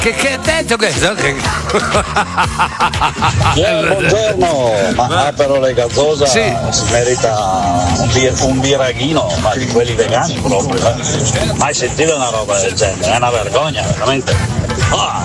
Che ha detto questo? Buongiorno, ma però le gazzosa Sì. si merita un biraghino, ma di quelli vegani proprio. Mai sentito una roba del genere? È una vergogna, veramente. Ah!